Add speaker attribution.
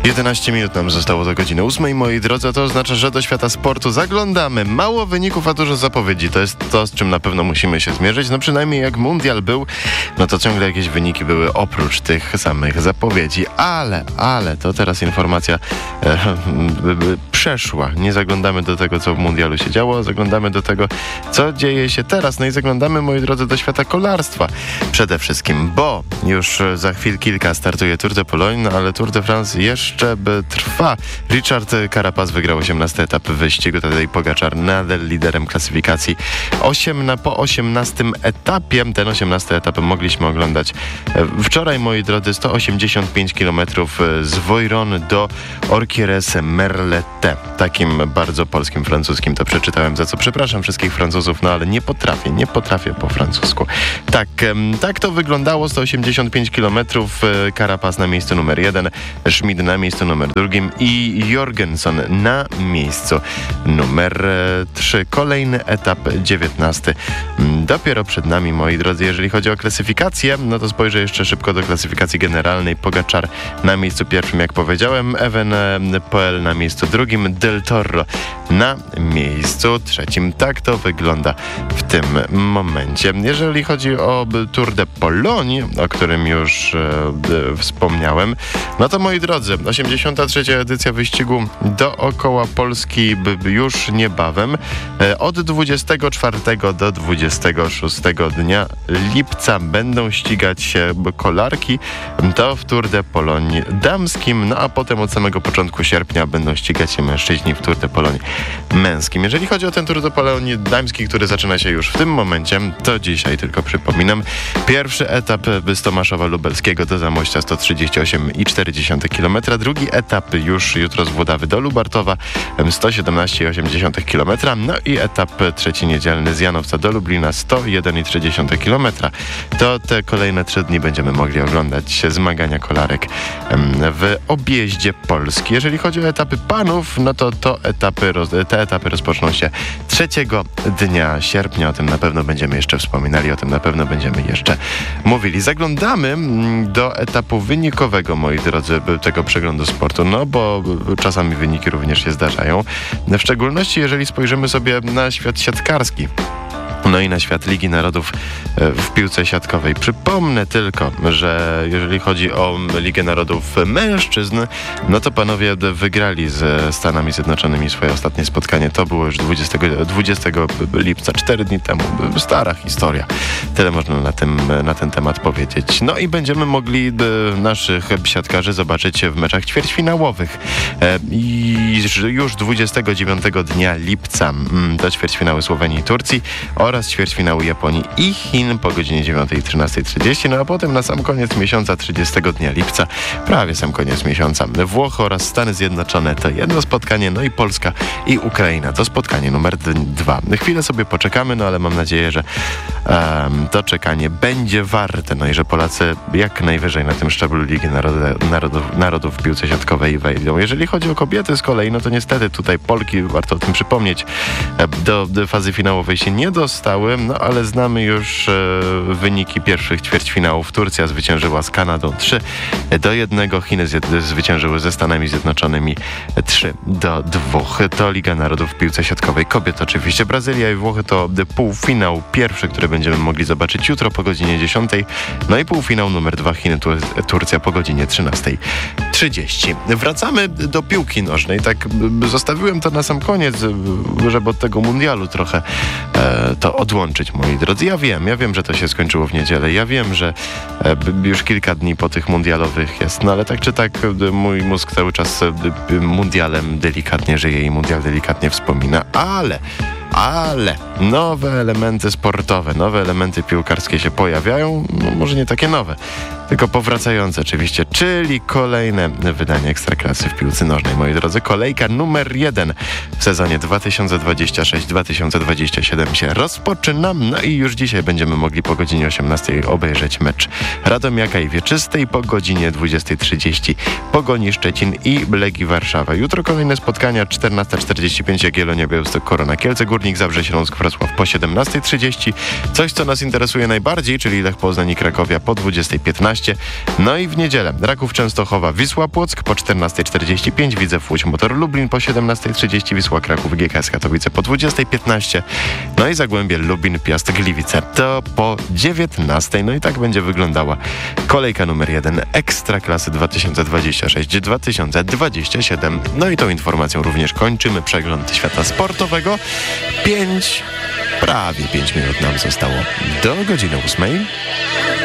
Speaker 1: 11 minut nam zostało do godziny 8, moi drodzy, to oznacza, że do świata sportu zaglądamy. Mało wyników, a dużo zapowiedzi. To jest to, z czym na pewno musimy się zmierzyć. No przynajmniej jak mundial był, no to ciągle jakieś wyniki były oprócz tych samych zapowiedzi. Ale, to teraz informacja przeszła. Nie zaglądamy do tego, co w mundialu się działo, zaglądamy do tego, co dzieje się teraz. No i zaglądamy, moi drodzy, do świata kolarstwa przede wszystkim, bo już za chwil kilka startuje Tour de Pologne, no ale Tour de France jeszcze trwa. Richard Carapaz wygrał 18 etap wyścigu, Tadej Pogaczar nadal liderem klasyfikacji. Po 18 etapie, ten 18 etap mogliśmy oglądać wczoraj, moi drodzy, 185 km z Voiron do Orkieres-Merlette. Takim bardzo polskim, francuskim to przeczytałem, za co przepraszam wszystkich Francuzów, no ale nie potrafię po francusku. Tak to wyglądało, 185 km, Carapaz na miejscu numer 1, Schmid na miejscu numer 2 i Jorgensen na miejscu numer 3. Kolejny etap 19. Dopiero przed nami, moi drodzy. Jeżeli chodzi o klasyfikację, no to spojrzę jeszcze szybko do klasyfikacji generalnej. Pogaczar na miejscu pierwszym, jak powiedziałem, Evenepoel na miejscu drugim, Del Toro na miejscu trzecim. Tak to wygląda w tym momencie. Jeżeli chodzi o Tour de Pologne, o którym już wspomniałem, no to, moi drodzy, 83. edycja wyścigu dookoła Polski już niebawem. Od 24 do 26 dnia lipca będą ścigać się kolarki. To w Tour de Pologne damskim, no a potem od samego początku sierpnia będą ścigać się mężczyźni w Tour de Pologne męskim. Jeżeli chodzi o ten Tour de Pologne damski, który zaczyna się już w tym momencie, to dzisiaj tylko przypominam. Pierwszy etap z Tomaszowa Lubelskiego do Zamościa 138,4 km. Drugi etap już jutro z Włodawy do Lubartowa 117,8 km. No i etap trzeci niedzielny z Janowca do Lublina 101,3 km. To te kolejne 3 dni będziemy mogli oglądać zmagania kolarek w objeździe Polski. Jeżeli chodzi o etapy panów, no to te etapy rozpoczną się 3 dnia sierpnia. O tym na pewno będziemy jeszcze wspominali, o tym na pewno będziemy jeszcze mówili. Zaglądamy do etapu wynikowego, moi drodzy, tego przeglądu sportu, no bo czasami wyniki również się zdarzają. W szczególności jeżeli spojrzymy sobie na świat siatkarski. No i na świat Ligi Narodów w piłce siatkowej. Przypomnę tylko, że jeżeli chodzi o Ligę Narodów mężczyzn, no to panowie wygrali ze Stanami Zjednoczonymi swoje ostatnie spotkanie. To było już 20 lipca, 4 dni temu. Stara historia. Tyle można na ten temat powiedzieć. No i będziemy mogli naszych siatkarzy zobaczyć w meczach ćwierćfinałowych. I już 29 dnia lipca to ćwierćfinały Słowenii i Turcji oraz ćwierćfinału Japonii i Chin po godzinie 9 i 13:30, no a potem na sam koniec miesiąca, 30 dnia lipca, prawie sam koniec miesiąca, Włochy oraz Stany Zjednoczone to jedno spotkanie, no i Polska i Ukraina to spotkanie numer 2. Chwilę sobie poczekamy, no ale mam nadzieję, że to czekanie będzie warte, no i że Polacy jak najwyżej na tym szczeblu Ligi Narodów w piłce siatkowej wejdą. Jeżeli chodzi o kobiety z kolei, no to niestety tutaj Polki, warto o tym przypomnieć, do fazy finałowej się nie dostały, no ale znamy już wyniki pierwszych ćwierćfinałów. Turcja zwyciężyła z Kanadą 3-1, Chiny zwyciężyły ze Stanami Zjednoczonymi 3-2. To Liga Narodów w piłce siatkowej kobiet oczywiście. Brazylia i Włochy to półfinał pierwszy, który będziemy mogli zobaczyć jutro po godzinie 10. No i półfinał numer 2 Chiny, Turcja po godzinie 13:30. Wracamy do piłki nożnej. Tak zostawiłem to na sam koniec, żeby od tego mundialu trochę to odłączyć, moi drodzy. Ja wiem, że to się skończyło w niedzielę. Ja wiem, że już kilka dni po tych mundialowych jest, no ale tak czy tak mój mózg cały czas mundialem delikatnie żyje i mundial delikatnie wspomina, ale nowe elementy sportowe, nowe elementy piłkarskie się pojawiają, no może nie takie nowe, tylko powracające oczywiście, czyli kolejne wydanie Ekstraklasy w piłce nożnej, moi drodzy. Kolejka numer 1 w sezonie 2026-2027 się rozpoczyna, no i już dzisiaj będziemy mogli po godzinie 18 obejrzeć mecz Radomiaka i Wieczystej, po godzinie 20:30 Pogoni Szczecin i Legii Warszawa. Jutro kolejne spotkania, 14:45 Jagiellonia Białystok, Korona Kielce Górne, Górnik Zabrze Śląsk Wrocław po 17:30. Coś, co nas interesuje najbardziej, czyli Lech Poznań i Krakowia po 20:15. No i w niedzielę Raków Częstochowa, Wisła Płock po 14:45. Widzew Łódź Motor Lublin po 17:30. Wisła Kraków GKS Katowice po 20:15. No i Zagłębie Lubin Piast Gliwice to po 19:00. No i tak będzie wyglądała kolejka numer 1 Ekstraklasy 2026-2027. No i tą informacją również kończymy przegląd świata sportowego. Prawie 5 minut nam zostało do godziny 8:00.